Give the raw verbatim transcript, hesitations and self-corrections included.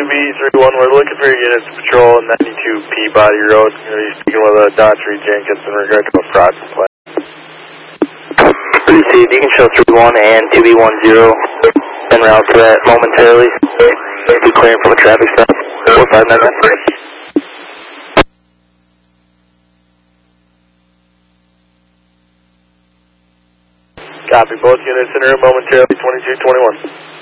B three one, we're looking for your units to patrol ninety-two Peabody Road. You're speaking with uh, Daughtry Jenkins in regard to a fraud complaint. Received, you can show three one and two B one zero en route to that momentarily. Be clearing from a traffic stop. four five nine nine. Copy, both units in room momentarily, twenty-two twenty-one.